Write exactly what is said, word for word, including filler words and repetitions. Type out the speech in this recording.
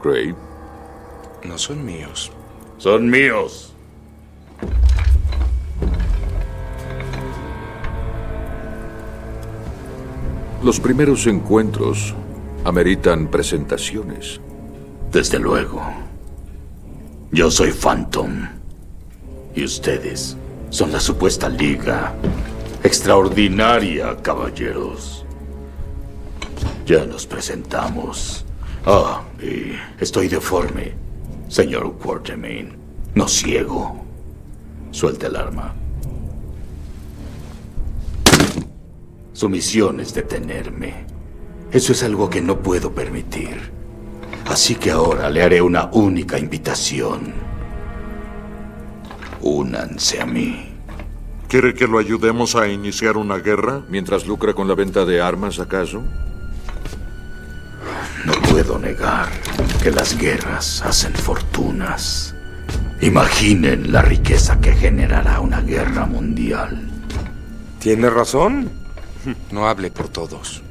Gray? No son míos. Son míos. Los primeros encuentros ameritan presentaciones. Desde luego. Yo soy Phantom. Y ustedes son la supuesta liga. Extraordinaria, caballeros. Ya nos presentamos. Ah, y estoy deforme, señor Quatermain. No ciego. Suelte el arma. Su misión es detenerme. Eso es algo que no puedo permitir. Así que ahora le haré una única invitación. Únanse a mí. ¿Quiere que lo ayudemos a iniciar una guerra? ¿Mientras lucra con la venta de armas, acaso? No puedo negar que las guerras hacen fortunas. Imaginen la riqueza que generará una guerra mundial. ¿Tiene razón? No hable por todos.